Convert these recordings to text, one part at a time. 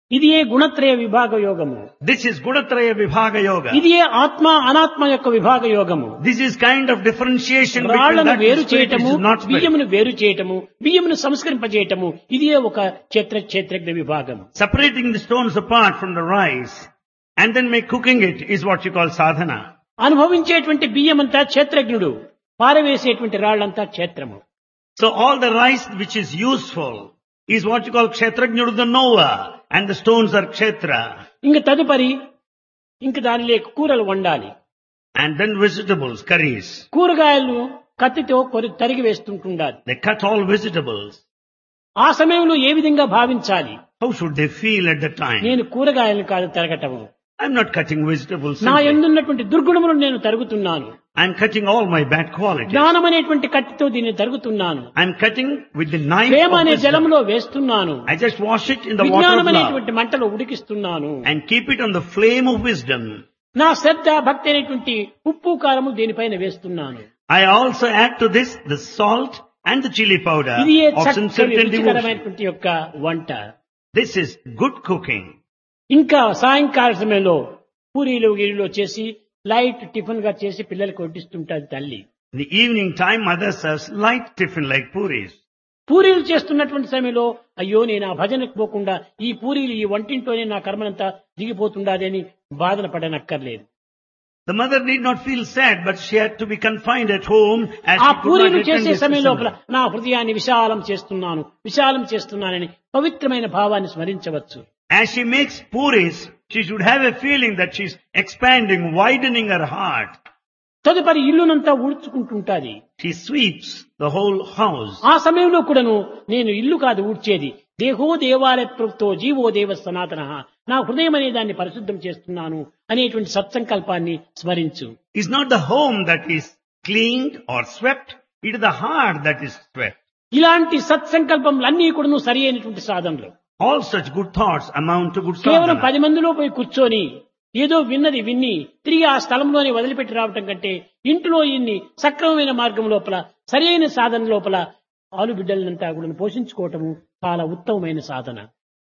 ఇది ఏ గుణత్రయ విభాగ యోగము. This is Gunatraya Vibhaga Yoga. ఇది ఏ ఆత్మ అనాత్మ యొక్క విభాగ యోగము. This is kind of differentiation between రాళ్లను that వేరు spirit which చేయటము, is not spirit. బియ్యమును వేరు చేయటము, బియ్యమును సంస్కరింపజేయటము, ఇది ఏ ఒక క్షేత్రజ్ఞ విభాగము. Separating the stones apart from the rice and then cooking it is what you call sadhana. అనుభవించేటువంటి బియ్యమంతా క్షేత్రజ్ఞుడు, పారవేసేటువంటి రాళ్లంతా క్షేత్రము. So all the rice which is useful is what you call kshetrajñudu, the knower, and the stones are kshetra. ఇంక తదుపరి ఇంక దానిలో కూరలు వండాలి. And then vegetables, curries. కూరగాయలు కత్తితో తరిగి వేస్తుంటుండాలి. They cut all vegetables. ఆ సమయంలో ఏ విధంగా భావించాలి? How should they feel at the time? నేను కూరగాయలను కాదు తరగటము, I'm not cutting vegetables నా simply. యందున్నటువంటి దుర్గుణములను నేను తరుగుతున్నాను. I'm cutting all my bad qualities. జ్ఞానం అనేటువంటి కత్తితో దీన్ని తరుగుతున్నాను. I'm cutting with the knife Prema of అనే wisdom. జలంలో వేస్తున్నాను. I just wash it in the water విజ్ఞానం of love అనేటువంటి మంటలో ఉడికిస్తున్నాను. and keep it on the flame of wisdom. నా శ్రద్ధ భక్తి అనేటువంటి ఉప్పు కారము దీనిపైన వేస్తున్నాను. I also add to this the salt and the chili powder ఇది ఏ of చక్కని sincerity and devotion. రుచికరమైనటువంటి యొక్క వంట. This is good cooking. ఇంకా సాయంకాల సమయంలో పూరీలు గిరిలో చేసి లైట్ టిఫిన్ గా చేసి పిల్లలకు వడ్డిస్తుంటారు తల్లి. In the evening time, mother serves light tiffin like puris. పూరీలు చేస్తున్నటువంటి సమయంలో అయ్యో నేను ఆ భజనకు పోకుండా ఈ పూరీలు ఈ వంటింట్లోనే నా కర్మనంతా దిగిపోతుండాది అని బాధన పడనక్కర్లేదు. The mother need not feel sad, but she had to be confined at home as ఆ she could పూరీలు not attend చేసే this సమయం లోపల assembly. నా హృదయాన్ని విశాలం చేస్తున్నానని పవిత్రమైన భావాన్ని స్మరించవచ్చు. As she makes puris, she should have a feeling that she's expanding, widening her heart. తదుపరి ఇల్లునంతా ఊడ్చుకుంటుంటాది. She sweeps the whole house. ఆ సమయంలో కూడాను నేను ఇల్లు కాదు ఊడ్చేది, దేహో దేవాలయతో జీవో దేవ సనాతన, నా హృదయం అనే దాన్ని పరిశుద్ధం చేస్తున్నాను అనేటువంటి సత్సంకల్పాన్ని స్మరించు. It's not the home that is cleaned or swept, it is the heart that is swept. ఇలాంటి సత్సంకల్పములన్నీ కూడాను సరి అయినటువంటి సాధనలు. All such good thoughts amount to good కేవలం sadhana. 10 మందిలో పోయి కూర్చొని ఏదో విన్నది విన్ని తిరిగి ఆ స్థలంలోనే వదిలిపెట్టి రావటం కంటే ఇంట్లో ఇన్ని సక్రమమైన మార్గం లోపల సరైన సాధన లోపల ఆలు బిడ్డలనంతా కూడా పోషించుకోవటము చాలా ఉత్తమమైన సాధన.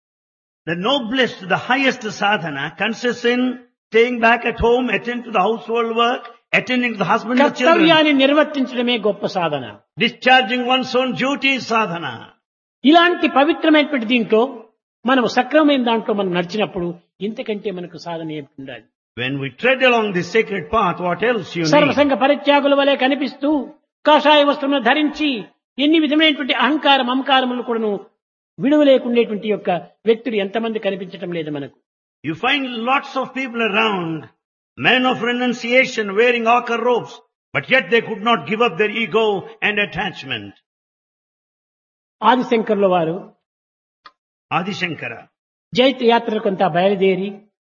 The noblest, the highest sadhana consists in staying back at home, attend to the household work, attending to the husband and children. కర్తవ్యాన్ని నిర్వర్తించడమే గొప్ప సాధన. Discharging one's own duty is sadhana. ఇలాంటి పవిత్రమైనటువంటి దీంట్లో మనం సక్రమమైన దాంట్లో మనం నడిచినప్పుడు ఇంతకంటే మనకు సాధన ఏమిటి ఉండాలి? When we tread along this sacred path, what else you need? సర్వసంగ పరిత్యాగుల వలె కనిపిస్తూ కాషాయ వస్త్రమును ధరించి ఎన్ని విధమైనటువంటి అహంకార మమకారములు కూడాను విడువలేకుండేటువంటి యొక్క వ్యక్తులు ఎంతమంది కనిపించటం లేదు మనకు. You find lots of people around, men of renunciation wearing ochre robes, but yet they could not give up their ego and attachment. ఆదిశంకర్ల వారు Adi Shankara, జైత్ర యాత్రలు కొంత బయలుదేరి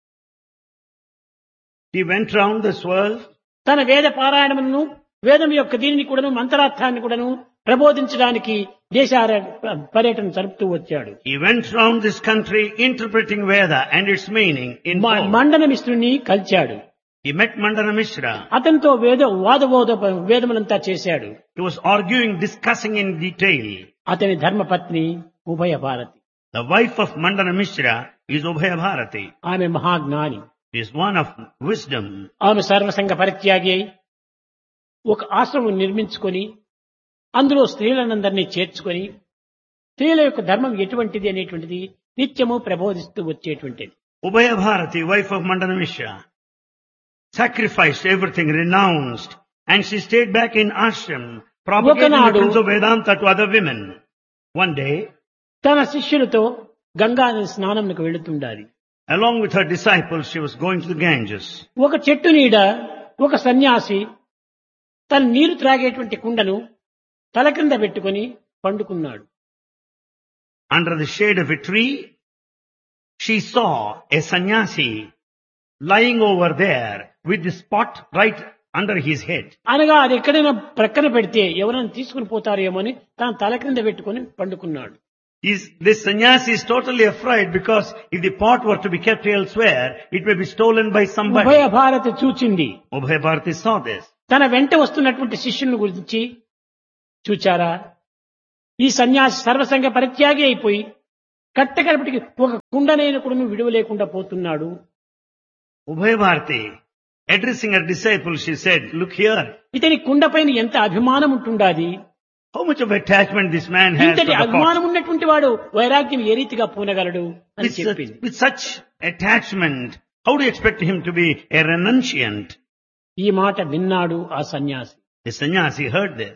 he went round this world. తన వేద పారాయణమును వేదం యొక్క దీనిని కూడాను మంత్రార్థాన్ని కూడాను ప్రబోధించడానికి దేశాల పర్యటన జరుపుతూ వచ్చాడు. He went round this country interpreting Veda and its meaning in full. Mandana మిశ్రుని కలిచాడు. He met Mandana Mishra. అతనితో వేదములంతా చేశాడు. He was arguing, discussing in detail. అతని ధర్మపత్ని ఉభయ Bharati. The wife of Mandana Mishra is Ubhaya Bharati. ఆమె మహాజ్ఞాని. She is one of wisdom. ఆమె సర్వసంగ పరిత్యాగి అయి ఒక ఆశ్రమం నిర్మించుకొని అందులో స్త్రీలనందరినీ చేర్చుకొని స్త్రీల యొక్క ధర్మం ఎటువంటిది అనేటువంటిది నిత్యము ప్రబోధిస్తూ వచ్చేటువంటిది. Ubhaya Bharati, wife of Mandana Mishra, sacrificed everything, renounced, and she stayed back in ashram, propagating the truths of Vedanta to other women. One day, తన శిష్యులతో గంగా నది స్నానంకు వెళుతుండాలి. along with her disciples, she was going to the Ganges. ఒక చెట్టు నీడ ఒక సన్యాసి తన నీరు త్రాగేటువంటి కుండను తల క్రింద పెట్టుకుని పండుకున్నాడు. Under the shade of a tree, she saw a sannyasi lying over there with the spot right under his head. అనగా అది ఎక్కడైనా ప్రక్కన పెడితే ఎవరైనా తీసుకుని పోతారేమో అని తన తల క్రింద పెట్టుకుని పండుకున్నాడు. This sannyasi is totally afraid because if the pot were to be kept elsewhere, it may be stolen by somebody. ఉభయ భారతి చూచింది. Ubhaya Bharati saw this. తన వెంట వస్తున్నటువంటి శిష్యుని గురించి చూచారా, ఈ సన్యాసి సర్వసంగ పరిత్యాగి అయిపోయి కట్టకడపటికి ఒక కుండనైన కూడా విడువలేకుండా పోతున్నాడు. Ubhay Bharati, addressing her disciple, she said, look here, ఇతని కుండపైన ఎంత అభిమానం ఉంటుండాది. how much of attachment this man has to ఇంతటి the pot. అభిమానం ఉన్నటువంటి వాడు వైరాగ్యం ఏ రీతిగా పూనగలడు అని చెప్పింది. With such attachment, how do you expect him to be a renunciant? ఈ మాట విన్నాడు ఆ సన్యాసి. The sannyasi heard this.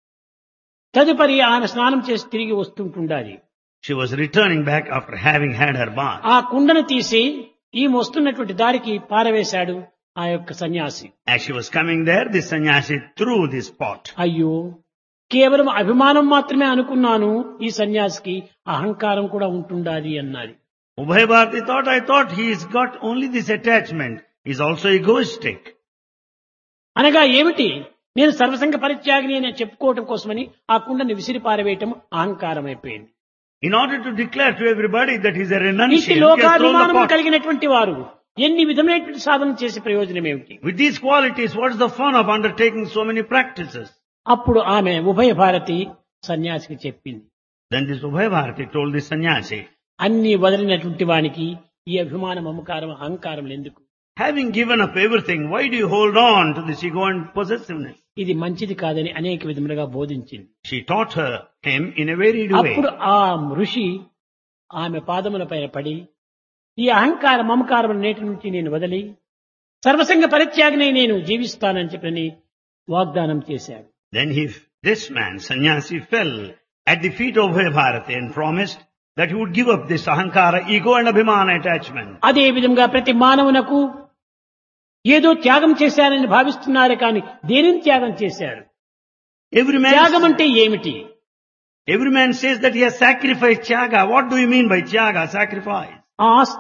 తదుపరి ఆయన స్నానం చేసి తిరిగి వస్తుంటుండాలి. She was returning back after having had her bath. ఆ కుండను తీసి ఈమె వస్తున్నటువంటి దారికి పారవేశాడు ఆ యొక్క సన్యాసి. As she was coming there, the sannyasi threw this pot. అయ్యో, కేవలం అభిమానం మాత్రమే అనుకున్నాను, ఈ సన్యాసికి అహంకారం కూడా ఉంటుండాలి అన్నది. Ubhay Bharati thought, I thought he's got only this attachment. He's also egoistic. అనగా ఏమిటి, నేను సర్వసంగ పరిత్యాగిని అని చెప్పుకోవటం కోసమని ఆ కుండని విసిరి పారవేయటం అహంకారం అయిపోయింది. In order to declare to everybody that he's a ఇట్టి renunciant, he has thrown the లోకాభిమానం pot. కలిగినటువంటి వారు ఎన్ని విధమైనటువంటి సాధన చేసే ప్రయోజనం ఏమిటి? With these qualities, what is the fun of undertaking so many practices? అప్పుడు ఆమె ఉభయ భారతి సన్యాసికి చెప్పింది, Then this Ubhay Bharati told the sannyasi, అన్ని వదిలినటువంటి వానికి ఈ అభిమానం మమకారం అహంకారం ఎందుకు? having given up everything, why do you hold on to this ego and possessiveness? ఇది మంచిది కాదని అనేక విధములుగా బోధించింది. She taught him in a varied way. అప్పుడు ఆ ఋషి ఆమె పాదముల పైన పడి, ఈ అహంకార మమకారం నేటి నుంచి నేను వదిలి సర్వసంగ పరిత్యాగినై నేను జీవిస్తానని చెప్పని వాగ్దానం చేశాడు. Then this man, sannyasi, fell at the feet of Ubhay Bharati and promised that he would give up this ahankara, ego and abhimana attachment. అదే విధంగా ప్రతి మానవునకు ఏదో త్యాగం చేశారని భావిస్తున్నారు, కానీ దేనిని త్యాగం చేశారు? త్యాగం అంటే ఏమిటి? Every man says that he has sacrificed tyaga. What do you mean by tyaga, sacrifice? ఆ